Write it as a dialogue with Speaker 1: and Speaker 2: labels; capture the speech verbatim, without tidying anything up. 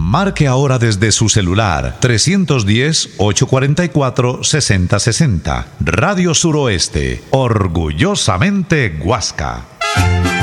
Speaker 1: Marque ahora desde su celular trescientos diez, ochocientos cuarenta y cuatro, sesenta sesenta. Radio Suroeste, orgullosamente Guasca.